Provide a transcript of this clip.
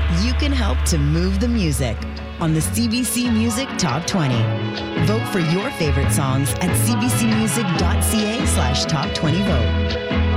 You can help to move the music on the CBC Music Top 20. Vote for your favorite songs at cbcmusic.ca/top20vote.